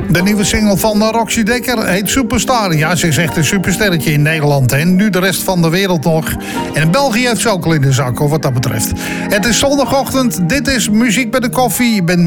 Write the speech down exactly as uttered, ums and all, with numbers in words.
De nieuwe single van Roxy Dekker heet Superstar. Ja, ze is echt een supersterretje in Nederland. En nu de rest van de wereld nog. En België heeft ze ook al in de zak, hoor, wat dat betreft. Het is zondagochtend. Dit is Muziek bij de Koffie. Ik ben